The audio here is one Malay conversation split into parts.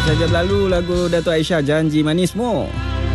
saja berlalu lagu Dato' Aisyah, Janji Manismu.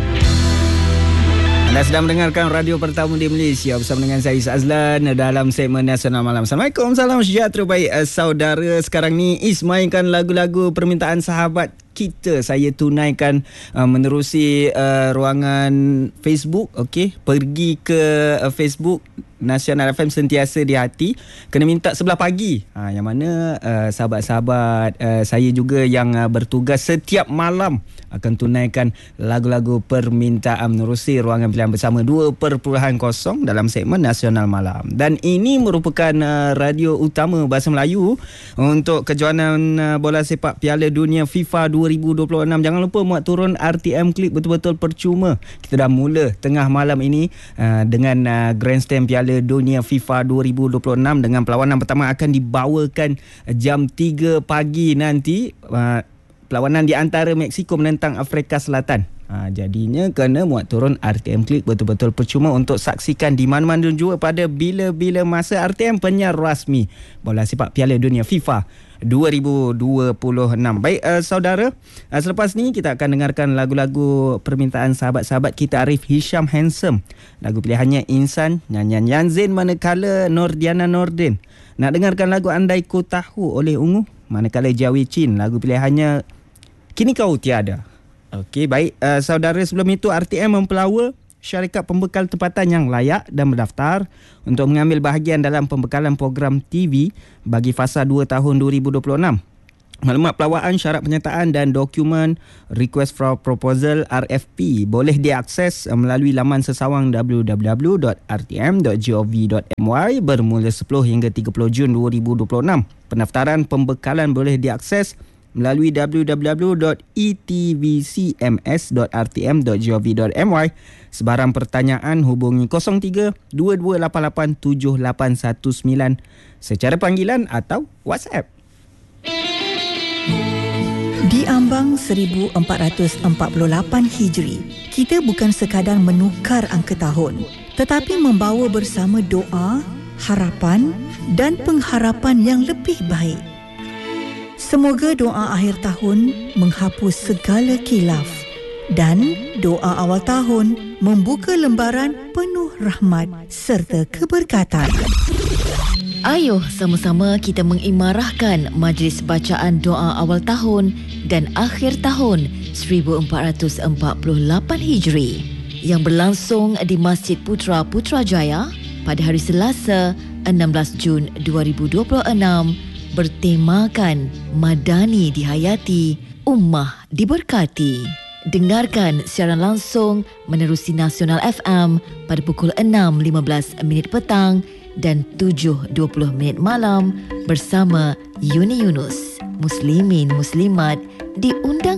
Anda sedang mendengarkan radio pertama di Malaysia bersama dengan saya Azlan dalam segmen Nasional Malam. Assalamualaikum, salam sejahtera baik saudara. Sekarang ni Is mainkan lagu-lagu permintaan sahabat kita. Saya tunaikan menerusi ruangan Facebook. Okey, pergi ke Facebook Nasional FM Sentiasa di Hati. Kena minta sebelah pagi. Yang mana sahabat-sahabat saya juga yang bertugas setiap malam akan tunaikan lagu-lagu permintaan menerusi ruangan pilihan bersama 2.0 dalam segmen Nasional Malam. Dan ini merupakan radio utama bahasa Melayu untuk kejohanan bola sepak Piala Dunia FIFA 2026. Jangan lupa muat turun RTM Klik, betul-betul percuma. Kita dah mula tengah malam ini dengan Grandstand Piala Dunia FIFA 2026 dengan perlawanan pertama akan dibawakan jam 3 pagi nanti. Perlawanan di antara Mexico menentang Afrika Selatan. Jadinya kena muat turun RTM Klik, betul-betul percuma untuk saksikan di mana-mana jua pada bila-bila masa. RTM penyiar rasmi bola sepak Piala Dunia FIFA 2026. Baik saudara, selepas ni kita akan dengarkan lagu-lagu permintaan sahabat-sahabat kita. Arif Hisham Handsome, lagu pilihannya Insan. Nyanyian Yanzin manakala Nordiana Nordin. Nak dengarkan lagu Andai Ku Tahu oleh Ungu, manakala Jawi Chin, lagu pilihannya Kini Kau Tiada. Okey, baik saudara, sebelum itu RTM mempelawa syarikat pembekal tempatan yang layak dan berdaftar untuk mengambil bahagian dalam pembekalan program TV bagi fasa 2 tahun 2026. Maklumat pelawaan, syarat penyertaan dan dokumen Request for Proposal RFP boleh diakses melalui laman sesawang www.rtm.gov.my bermula 10 hingga 30 Jun 2026. Pendaftaran pembekalan boleh diakses melalui www.etvcms.rtm.gov.my. Sebarang pertanyaan hubungi 03 2288 7819 secara panggilan atau WhatsApp. Di ambang 1448 Hijri, kita bukan sekadar menukar angka tahun, tetapi membawa bersama doa, harapan dan pengharapan yang lebih baik. Semoga doa akhir tahun menghapus segala khilaf dan doa awal tahun membuka lembaran penuh rahmat serta keberkatan. Ayuh sama-sama kita mengimarahkan majlis bacaan doa awal tahun dan akhir tahun 1448 Hijri yang berlangsung di Masjid Putra Putrajaya pada hari Selasa 16 Jun 2026 bertemakan Madani dihayati, Ummah diberkati. Dengarkan siaran langsung menerusi Nasional FM pada pukul 6.15 petang dan 7.20 malam bersama Yuni Yunus. Muslimin Muslimat diundang